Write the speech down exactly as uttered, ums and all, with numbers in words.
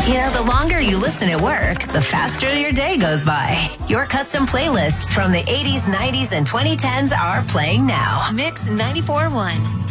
You know, the longer you listen at work, the faster your day goes by. Your custom playlist from the eighties, nineties, and twenty tens are playing now. Mix ninety-four point one.